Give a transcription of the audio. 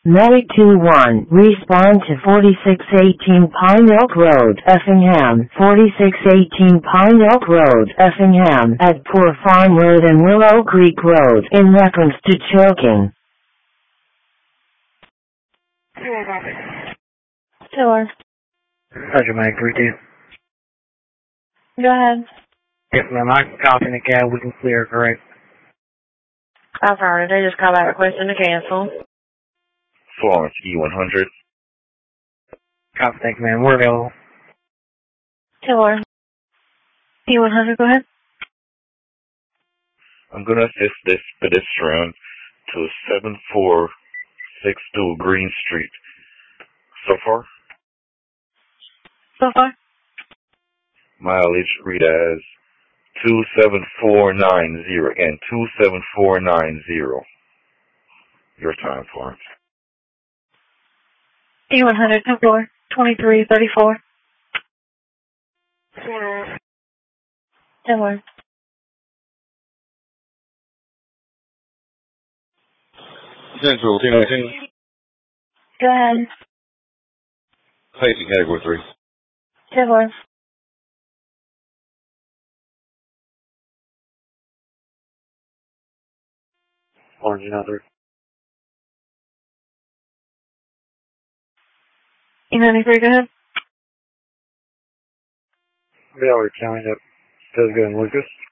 May 2-1, respond to 4618 Pine Oak Road, Effingham, 4618 Pine Oak Road, Effingham, at Poor Farm Road and Willow Creek Road, in reference to choking. Sure. Roger, Mike, redo. Go ahead. Yes, ma'am, I can copy the cab, we can clear, correct? I've heard it. They just call back requesting to cancel. Florence, E100. Copy, thank you, ma'am. We're available. Sure. P100, go ahead. I'm going to assist this pedestrian to 7462 Green Street. So far? So far? Mileage read as 27490. Again, 27490. Your time, Florence. P100, 10-4, 2334. 10-4. Central, 219. Go ahead. Pacing category 3. 10-4. Orange, another. E93, go ahead. Valerie County, up. Does go in Lucas.